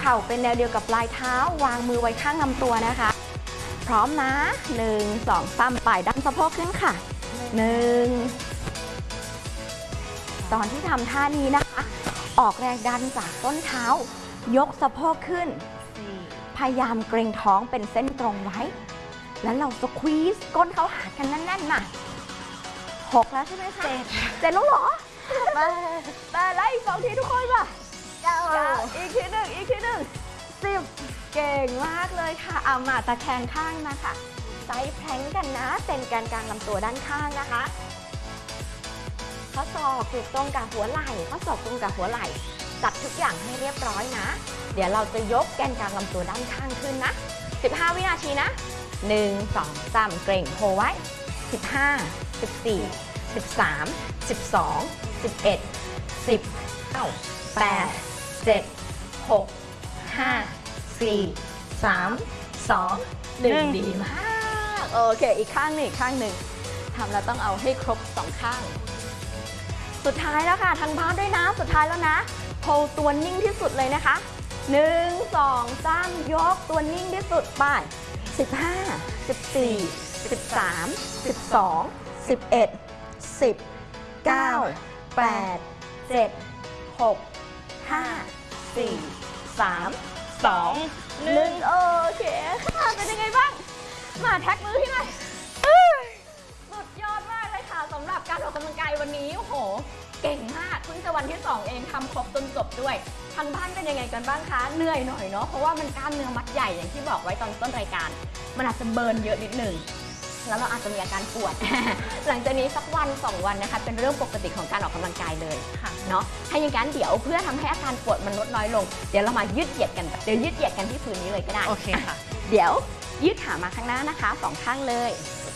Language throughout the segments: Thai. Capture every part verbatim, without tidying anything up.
เข่าเป็นแนวเดียวกับปลายเท้าวางมือไว้ข้างลำตัวนะคะพร้อมนะหนึ่งสองสามไปดันสะโพกขึ้นค่ะหนึ่งตอนที่ทำท่านี้นะคะออกแรงดันจากต้นเท้ายกสะโพกขึ้นพยายามเกรงท้องเป็นเส้นตรงไว้แล้วเราสควีซก้นเขาหากันแน่นๆมาหกแล้วใช่ไหมคะเจ็ดเจ็ดแล้วเหรอมามาไล่อีกสองทีทุกคนป่ะเก้าอีกทีหนึ่งอีกทีหนึ่งสิบเก่งมากเลยค่ะเอามาตะแคงข้างนะคะไซส์แพลงกันนะเป็นแกนกลางลำตัวด้านข้างนะคะข้อศอกอยู่ตรงกับหัวไหล่ข้อศอกตรงกับหัวไหล่จัดทุกอย่างให้เรียบร้อยนะเดี๋ยวเราจะยกแกนกลางลำตัวด้านข้างขึ้นนะสิบห้าวินาทีนะหนึ่ง สอง สามเกร็งโฮไว้สิบห้า สิบสี่ สิบสาม สิบสอง สิบเอ็ด สิบ เก้า แปด เจ็ด หก ห้า สี่ สาม สอง หนึ่งดีมากโอเคอีกข้างหนึ่งอีกข้างหนึ่งทำแล้วต้องเอาให้ครบสองข้างสุดท้ายแล้วค่ะทางบ้านด้วยนะสุดท้ายแล้วนะโฮตัวนิ่งที่สุดเลยนะคะหนึ่ง สอง สามยกตัวนิ่งที่สุดไปสิบห้า สิบสี่ สิบสาม สิบสอง สิบเอ็ด สิบ เก้า แปด เจ็ด หก ห้า สี่ สาม สอง หนึ่งโอเคค่ะเป็นยังไงบ้างมาแท็กมือพี่หน่อยสุดยอดมากเลยค่ะสำหรับการออกกำลังกายวันนี้โอ้โหเก่งมากเพิ่งจะวันที่สองเองทำครบจนจบด้วยทางบ้านเป็นยังไงกันบ้างคะเหนื่อยหน่อยเนาะเพราะว่ามันกล้ามเนื้อมัดใหญ่อย่างที่บอกไว้ตอนต้นรายการมันอาจจะเบิร์นเยอะนิดนึงแล้วเราอาจจะมีอาการปวด หลังจากนี้สักวันสองวันนะคะเป็นเรื่องปกติของการออกกำลังกายเลยเนาะถ้าอย่างนั้นเดี๋ยวเพื่อทำให้อาการปวดมันลดน้อยลงเดี๋ยวเรามายืดเหยียดกันเดี๋ยวยืดเหยียดกันที่พื้นนี้เลยก็ได้โอเคค่ะเดี๋ยวยืดขามาข้างหน้านะคะสองข้างเลย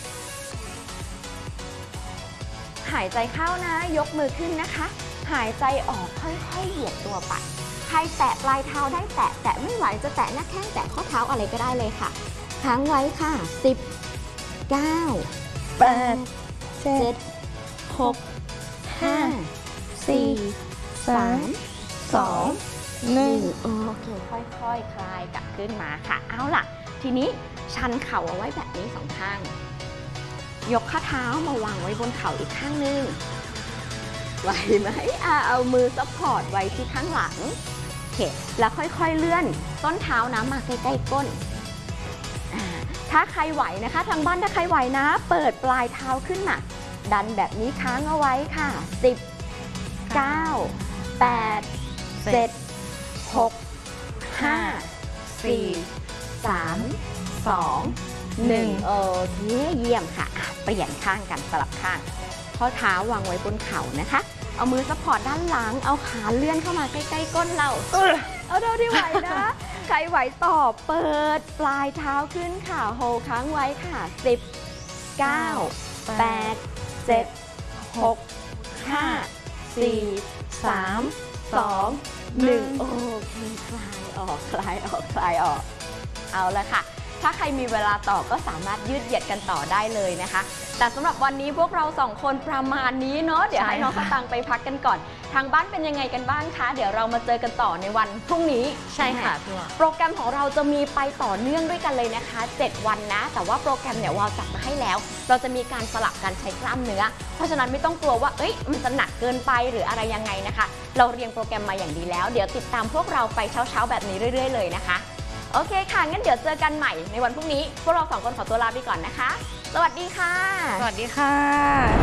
หายใจเข้านะยกมือขึ้นนะคะหายใจออกค่อยๆเหยียดตัวไปใครแตะปลายเท้าได้แตะแตะไม่ไหวจะแตะหน้าแข้งแตะข้อเท้าอะไรก็ได้เลยค่ะค้างไว้ค่ะสิบ เก้า แปด เจ็ด หก ห้า สี่ สาม สอง หนึ่งโอเคค่อยๆ ค, คลายกลับขึ้นมาค่ะเอาล่ะทีนี้ชันเข่าเอาไว้แบบนี้สองข้างยกข้อเท้ามาวางไว้บนเข่าอีกข้างนึงไหวไหมอ่าเอามือซัพพอร์ตไว้ที่ข้างหลังโอเคแล้วค่อยๆเลื่อนต้นเท้านะมาใกล้ๆก้นถ้าใครไหวนะคะทางบ้านถ้าใครไหวนะเปิดปลายเท้าขึ้นมาดันแบบนี้ค้างเอาไว้ค่ะสิบ เก้า แปด เจ็ด หก ห้า สี่ สาม สอง หนึ่งโอเคเยี่ยมค่ะเปลี่ยนข้างกันสลับข้างข้อเท้าวางไว้บนเข่านะคะเอามือซัพพอร์ตด้านหลังเอาขาเลื่อนเข้ามาใกล้ๆก้นเราเอาเท่าที่ไหวนะใครไหวต่อเปิดปลายเท้าขึ้นค่ะโฮค้างไว้ค่ะสิบ เก้า แปด เจ็ด หก ห้า สี่ สาม สอง หนึ่งโอเคคลายออกคลายออกคลายออกเอาละค่ะถ้าใครมีเวลาต่อก็สามารถยืดเหยียดกันต่อได้เลยนะคะแต่สำหรับวันนี้พวกเราสองคนประมาณนี้เนาะเดี๋ยวให้น้องสตังค์ไปพักกันก่อนทางบ้านเป็นยังไงกันบ้างคะเดี๋ยวเรามาเจอกันต่อในวันพรุ่งนี้ใช่ค่ะโปรแกรมของเราจะมีไปต่อเนื่องด้วยกันเลยนะคะเจ็ดวันนะแต่ว่าโปรแกรมเนี่ยวาวจัดมาให้แล้วเราจะมีการสลับการใช้กล้ามเนื้อเพราะฉะนั้นไม่ต้องกลัวว่าเอ้ยมันจะหนักเกินไปหรืออะไรยังไงนะคะเราเรียงโปรแกรมมาอย่างดีแล้วเดี๋ยวติดตามพวกเราไปเช้าๆแบบนี้เรื่อยๆเลยนะคะโอเคค่ะงั้นเดี๋ยวเจอกันใหม่ในวันพรุ่งนี้พวกเราสองคนขอตัวลาไปก่อนนะคะสวัสดีค่ะสวัสดีค่ะ